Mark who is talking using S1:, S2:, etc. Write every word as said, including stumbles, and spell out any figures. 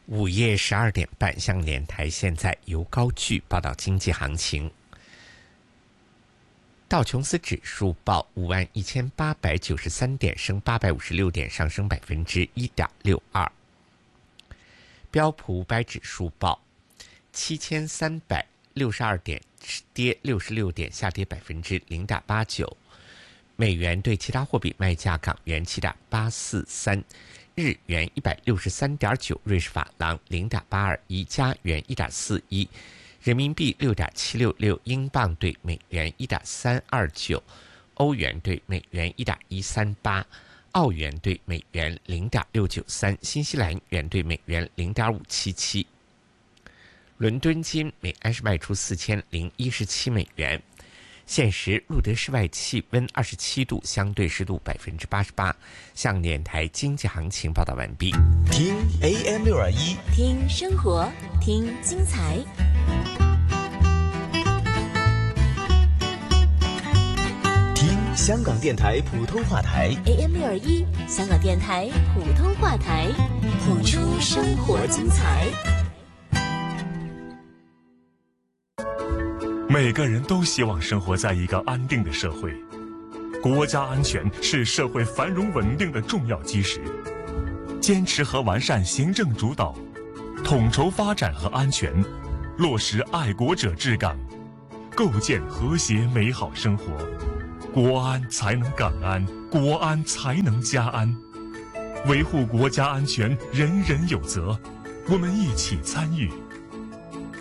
S1: 午夜十二点半，香港电台现在由高句报道经济行情。道琼斯指数报五万一千八百九十三点，升八百五十六点，上升百分之一点六二。标普五百指数报七千三百六十二点，跌六十六点，下跌百分之零点八九。美元对其他货币卖价：港元七点八四三。日元一百六十三点九，瑞士法郎零点八二一，加元一点四一，人民币六点七六六，英镑对美元一点三二九，欧元对美元一点一三八，澳元对美元零点六九三，新西兰元对美元零点五七七。伦敦金每安士卖出四千零一十七美元。现时录得室外气温二十七度，相对湿度百分之八十八。香港电台经济行情报道完毕。
S2: 听 A M 六二一，
S3: 听生活，听精彩。
S2: 听香港电台普通话台
S3: A M 六二一，香港电台普通话台，谱出生活精彩。
S4: 每个人都希望生活在一个安定的社会，国家安全是社会繁荣稳定的重要基石。坚持和完善行政主导，统筹发展和安全，落实爱国者治港，构建和谐美好生活。国安才能港安，国安才能家安。维护国家安全，人人有责。我们一起参与，